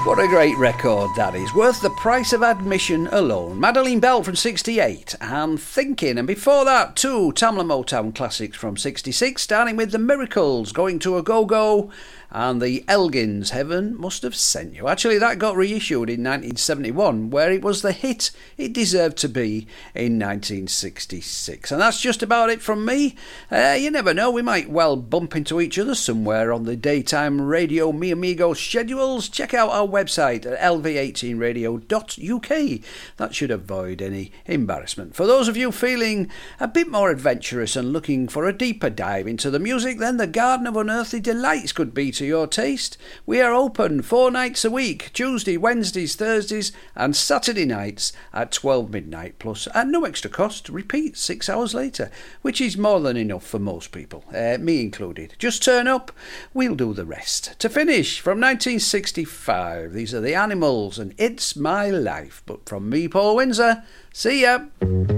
What a great record that is, worth the price of admission alone. Madeline Bell from 68 and Thinking, and before that two Tamla Motown classics from 66, starting with The Miracles, Going to a Go-Go, and the Elgins, Heaven Must Have Sent You. Actually, that got reissued in 1971, where it was the hit it deserved to be in 1966. And that's just about it from me. You never know, we might well bump into each other somewhere on the daytime radio Mi Amigo schedules. Check out our website at lv18radio.uk. That should avoid any embarrassment. For those of you feeling a bit more adventurous and looking for a deeper dive into the music, then the Garden of Unearthly Delights could be to your taste. We are open 4 nights a week, Tuesday, Wednesdays, Thursdays and Saturday nights at 12 midnight plus at no extra cost. Repeat 6 hours later, which is more than enough for most people, me included. Just turn up, we'll do the rest. To finish, from 1965, these are the Animals and It's My Life. But from me, Paul Windsor, see ya.